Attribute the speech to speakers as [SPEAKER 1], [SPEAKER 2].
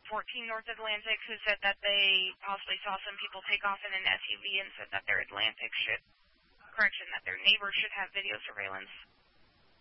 [SPEAKER 1] 14 North Atlantic, who said that they possibly saw some people take off in an SUV and said that their neighbor should have video surveillance.